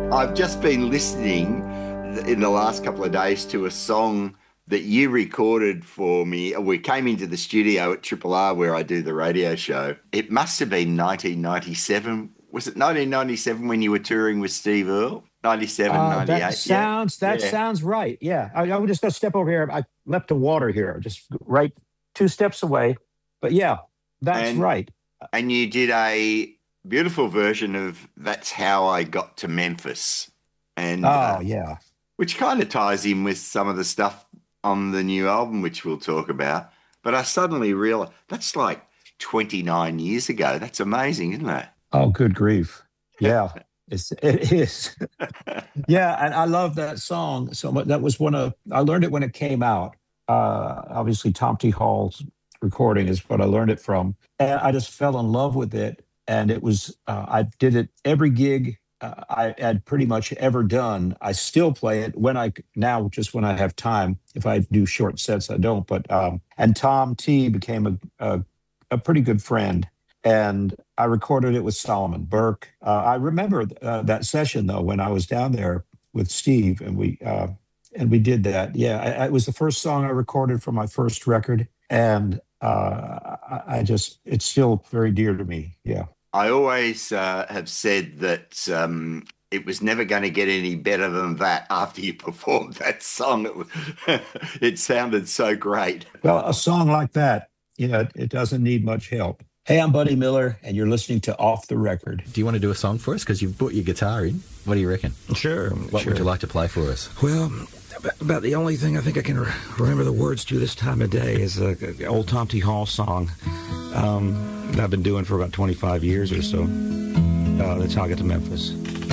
I've just been listening in the last couple of days to a song that you recorded for me. We came into the studio at Triple R where I do the radio show. It must have been 1997. Was it 1997 when you were touring with Steve Earle? 97, That 98. Yeah. sounds that Yeah. sounds right. Yeah, I would just go step over here. I left the water here, just right 2 steps away. But yeah, that's And right. and you did a beautiful version of That's How I Got to Memphis. And Oh yeah. which kind of ties in with some of the stuff on the new album, which we'll talk about. But I suddenly realized that's like 29 years ago. That's amazing, isn't it? Oh, good grief. Yeah, it is. Yeah, and I love that song so much. That was I learned it when it came out. Obviously, Tom T. Hall's recording is what I learned it from. And I just fell in love with it. And it was, I did it every gig I had pretty much ever done. I still play it now, just when I have time. If I do short sets, I don't. But, and Tom T. became a pretty good friend. And I recorded it with Solomon Burke. I remember that session, though, when I was down there with Steve, and we did that. Yeah, it was the first song I recorded for my first record, and it's still very dear to me. Yeah. I always have said that it was never going to get any better than that after you performed that song. It sounded so great. Well, a song like that, it doesn't need much help. Hey, I'm Buddy Miller, and you're listening to Off the Record. Do you want to do a song for us? Because you've brought your guitar in. What do you reckon? Sure. What would you like to play for us? Well, about the only thing I think I can remember the words to this time of day is an old Tom T. Hall song that I've been doing for about 25 years or so. That's How I Got to Memphis.